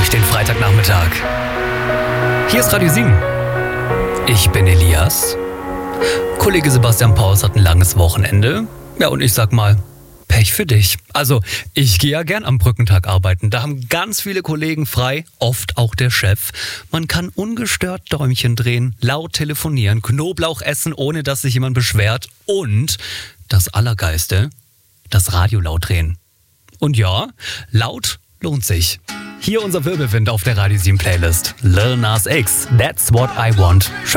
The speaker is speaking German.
durch den Freitagnachmittag. Hier ist Radio 7. Ich bin Elias. Kollege Sebastian Paus hat ein langes Wochenende. Ja, und ich sag mal, Pech für dich. Also, ich gehe ja gern am Brückentag arbeiten. Da haben ganz viele Kollegen frei, oft auch der Chef. Man kann ungestört Däumchen drehen, laut telefonieren, Knoblauch essen, ohne dass sich jemand beschwert. Und das Allergeiste, das Radio laut drehen. Und ja, laut lohnt sich. Hier unser Wirbelwind auf der Radio 7 Playlist. Lil Nas X, That's What I Want.